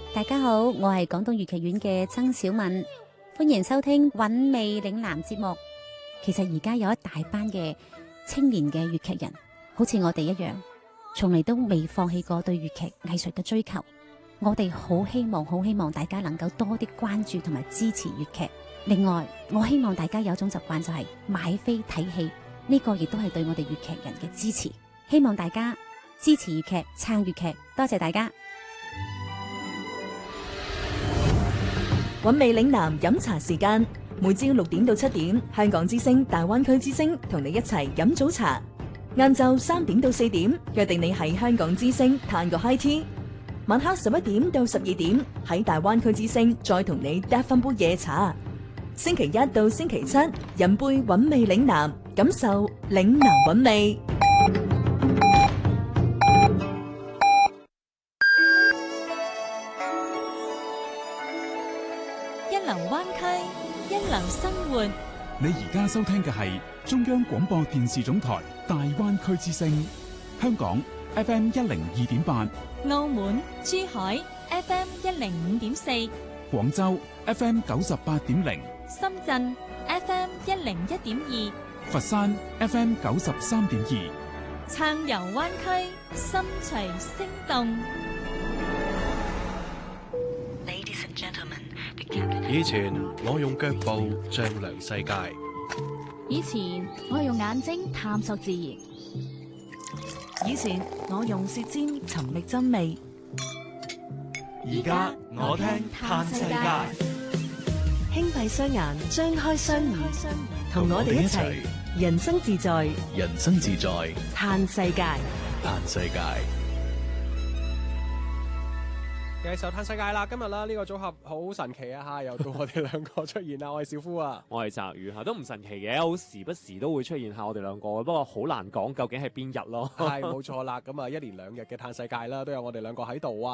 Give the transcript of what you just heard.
大家好，我係廣東粵劇院嘅曾小敏，歡迎收聽韻味嶺南節目。其實而家有一大班嘅青年嘅粵劇人，好似我哋一樣，從嚟都未放棄過對粵劇藝術嘅追求。我哋好希望大家能夠多啲關注同埋支持粵劇。另外，我希望大家有一種習慣就係買飛睇戲，呢個亦都係對我哋粵劇人嘅支持。希望大家支持粵劇，撐粵劇，多謝大家。 韻味嶺南飲茶時間，每朝6點到7點，香港之聲、大灣區之聲同你一齊飲早茶。晏晝3點到4點，約定你喺香港之聲嘆個 high tea。晚黑11點到12點，喺大灣區之聲再同你嗒翻杯夜茶。星期一到星期七，飲杯韻味嶺南，感受嶺南韻味。 一流灣區，一流生活。 你而家收聽嘅係中央廣播電視總台大灣區之聲，香港 FM 102.8， 澳門、珠海 FM 105.4， 廣州 FM 98.0， 深圳 FM 101.2， 佛山 FM 93.2。 暢遊灣區，心隨聲動。 以前我用腳步丈量世界， 以前我用眼睛探索自然， 以前我用舌尖尋覓真味， 而家我聽嘆世界。 輕閉雙眼，張開雙耳，同我哋一齊人生自在， 人生自在， 嘆世界， 嘆世界。 繼續嘆世界啦！今日啦呢個組合好神奇啊嚇，又到我哋兩個出現啦！我係小夫啊， 我係澤宇嚇，都唔神奇嘅，好時不時都會出現下我哋兩個，不過好難講究竟係邊日咯。 係冇錯啦，咁啊1連2日嘅嘆世界啦，都有我哋兩個喺度啊！